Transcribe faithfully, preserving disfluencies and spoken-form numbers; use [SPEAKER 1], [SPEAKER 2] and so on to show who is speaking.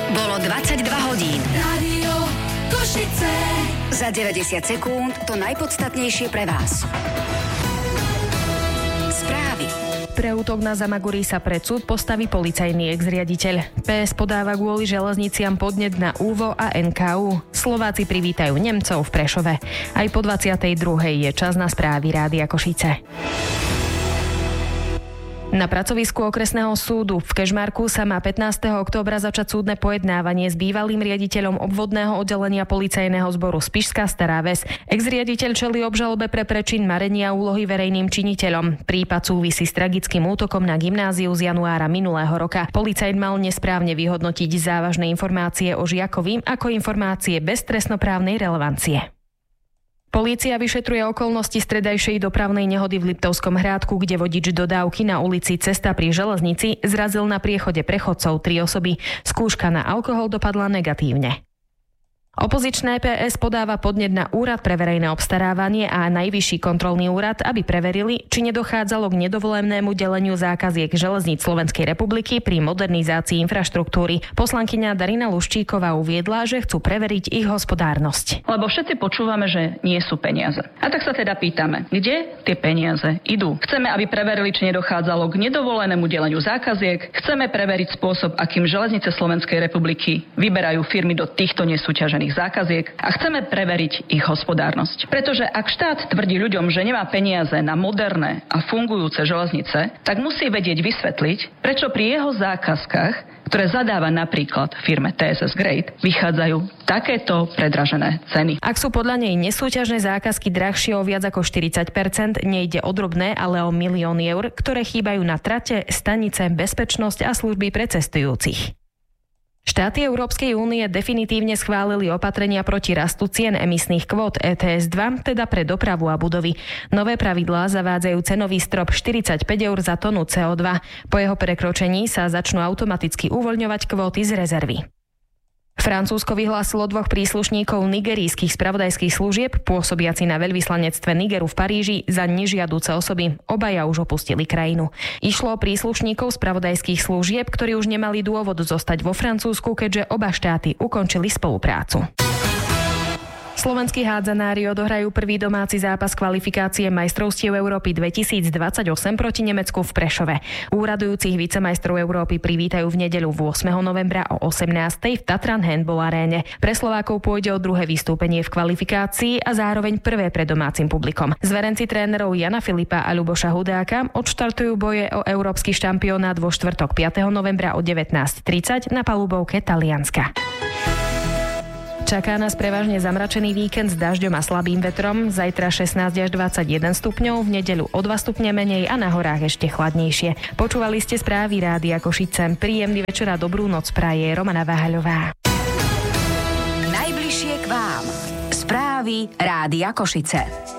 [SPEAKER 1] Bolo dvadsaťdva hodín.
[SPEAKER 2] Rádio Košice.
[SPEAKER 1] Za deväťdesiat sekúnd to najpodstatnejšie pre vás. Správy.
[SPEAKER 3] Pre útok na Zamaguri sa pred súd postaví policajný ex-riaditeľ. pé es podáva kvôli železniciam podnet na úvo a en ká ú. Slováci privítajú Nemcov v Prešove. Aj po dvadsiatej druhej je čas na správy Rádia Košice. Na pracovisku okresného súdu v Kežmarku sa má pätnásteho októbra začať súdne pojednávanie s bývalým riaditeľom obvodného oddelenia policajného zboru Spišská Stará Ves. Ex-riaditeľ čelí obžalobe pre prečin marenia úlohy verejným činiteľom. Prípad súvisí s tragickým útokom na gymnáziu z januára minulého roka. Policajt mal nesprávne vyhodnotiť závažné informácie o žiakovi ako informácie bez trestnoprávnej relevancie. Polícia vyšetruje okolnosti stredajšej dopravnej nehody v Liptovskom Hrádku, kde vodič dodávky na ulici Cesta pri železnici zrazil na priechode prechodcov tri osoby. Skúška na alkohol dopadla negatívne. Opozičné pé es podáva podnet na Úrad pre verejné obstarávanie a Najvyšší kontrolný úrad, aby preverili, či nedochádzalo k nedovolenému deleniu zákaziek železníc Slovenskej republiky pri modernizácii infraštruktúry. Poslankyňa Darina Luščíková uviedla, že chcú preveriť ich hospodárnosť.
[SPEAKER 4] Lebo všetci počúvame, že nie sú peniaze. A tak sa teda pýtame, kde tie peniaze idú? Chceme, aby preverili, či nedochádzalo k nedovolenému deleniu zákaziek. Chceme preveriť spôsob, akým železnice Slovenskej republiky vyberajú firmy do týchto nesúťažených zákaziek a chceme preveriť ich hospodárnosť. Pretože ak štát tvrdí ľuďom, že nemá peniaze na moderné a fungujúce železnice, tak musí vedieť vysvetliť, prečo pri jeho zákazkách, ktoré zadáva napríklad firme té es es Grade, vychádzajú takéto predražené ceny.
[SPEAKER 3] Ak sú podľa nej nesúťažné zákazky drahšie o viac ako štyridsať percent, nejde o drobné, ale o milióny eur, ktoré chýbajú na trate, stanice, bezpečnosť a služby pre cestujúcich. Štáty Európskej únie definitívne schválili opatrenia proti rastu cien emisných kvót é té es dva, teda pre dopravu a budovy. Nové pravidlá zavádzajú cenový strop štyridsaťpäť eur za tonu cé o dva. Po jeho prekročení sa začnú automaticky uvoľňovať kvóty z rezervy. Francúzsko vyhlásilo dvoch príslušníkov nigerijských spravodajských služieb, pôsobiaci na veľvyslanectve Nigeru v Paríži, za nežiaduce osoby. Obaja už opustili krajinu. Išlo o príslušníkov spravodajských služieb, ktorí už nemali dôvod zostať vo Francúzsku, keďže oba štáty ukončili spoluprácu. Slovenskí hádzanári odohrajú prvý domáci zápas kvalifikácie majstrovstiev Európy dvetisícdvadsaťosem proti Nemecku v Prešove. Úradujúcich vicemajstrov Európy privítajú v nedeľu ôsmeho novembra o osemnástej v Tatran Handball aréne. Pre Slovákov pôjde o druhé vystúpenie v kvalifikácii a zároveň prvé pred domácim publikom. Zverenci trénerov Jana Filipa a Ľuboša Hudáka odštartujú boje o európsky šampionát vo štvrtok piateho novembra o devätnásť tridsať na palubovke Talianska. Čaká nás prevažne zamračený víkend s dažďom a slabým vetrom, zajtra šestnásť až dvadsaťjeden stupňov, v nedeľu o dva stupne menej a na horách ešte chladnejšie. Počúvali ste správy Rádia Košice. Príjemný večer a dobrú noc praje Romana Váhaľová.
[SPEAKER 1] Najbližšie k vám. Správy Rádia Košice.